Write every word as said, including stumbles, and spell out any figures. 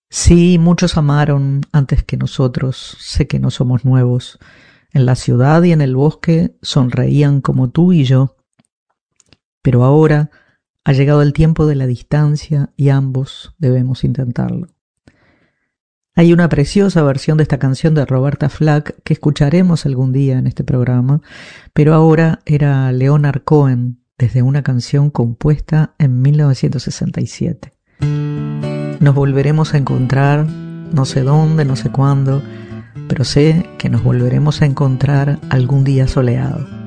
Sí, muchos amaron antes que nosotros, sé que no somos nuevos. En la ciudad y en el bosque sonreían como tú y yo, pero ahora ha llegado el tiempo de la distancia y ambos debemos intentarlo. Hay una preciosa versión de esta canción de Roberta Flack que escucharemos algún día en este programa, pero ahora era Leonard Cohen desde una canción compuesta en mil novecientos sesenta y siete. Nos volveremos a encontrar, no sé dónde, no sé cuándo, pero sé que nos volveremos a encontrar algún día soleado.